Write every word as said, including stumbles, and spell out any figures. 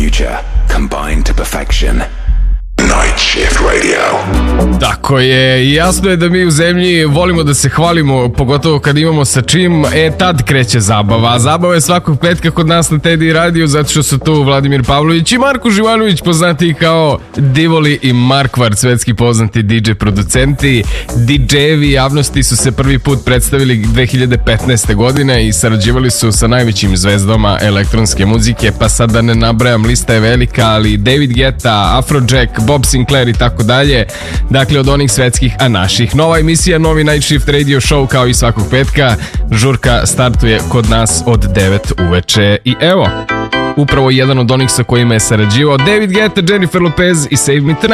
future combined to perfection. Night Shift Radio. Tako je, jasno je da mi u zemlji volimo da se hvalimo, pogotovo kad imamo sa čim, e tad kreće zabava. A zabava je svakog petka kod nas na Teddy Radio, zato što su tu Vladimir Pavlović i Marko Živanović, poznati kao Divoli i Markvar, svetski poznati D J producenti. D J-evi javnosti su se prvi put predstavili dve hiljade petnaeste. godine i sarađivali su sa najvećim zvezdama elektronske muzike, pa sad da ne nabrajam, lista je velika, ali David Guetta, Afrojack, Bob Sinclair i tako dalje. Dakle, od onih svetskih, a naših. Nova emisija, novi Night Shift Radio Show kao i svakog petka. Žurka startuje kod nas od devet uveče i evo, upravo jedan od onih sa kojima je sarađivao David Guetta, Jennifer Lopez i Save Me Tonight.